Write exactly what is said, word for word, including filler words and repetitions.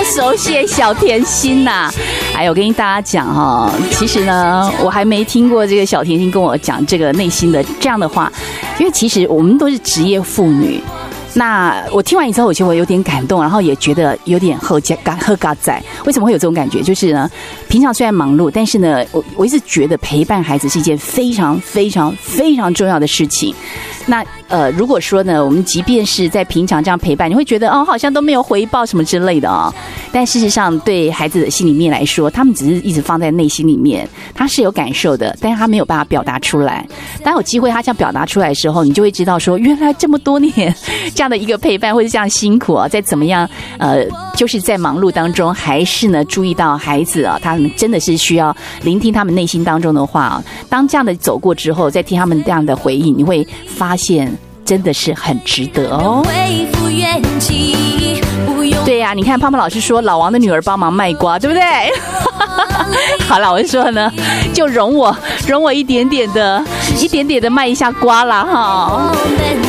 手写小甜心呐、啊！哎，我跟大家讲哈、哦，其实呢，我还没听过这个小甜心跟我讲这个内心的这样的话，因为其实我们都是职业妇女。那我听完以后，我觉得我有点感动，然后也觉得有点喝加喝嘎仔。为什么会有这种感觉？就是呢，平常虽然忙碌，但是呢，我我一直觉得陪伴孩子是一件非常非常非常重要的事情。那呃，如果说呢，我们即便是在平常这样陪伴，你会觉得哦，好像都没有回报什么之类的哦。但事实上，对孩子的心里面来说，他们只是一直放在内心里面，他是有感受的，但是他没有办法表达出来。当有机会他这样表达出来的时候，你就会知道说，原来这么多年这样的一个陪伴，或者这样辛苦啊，在怎么样呃，就是在忙碌当中，还是呢注意到孩子啊，他们真的是需要聆听他们内心当中的话啊。当这样的走过之后，再听他们这样的回应，你会发现真的是很值得哦。对呀、啊，你看胖胖老师说老王的女儿帮忙卖瓜，对不对？好了，我就说呢，就容我容我一点点的一点点的卖一下瓜啦哈。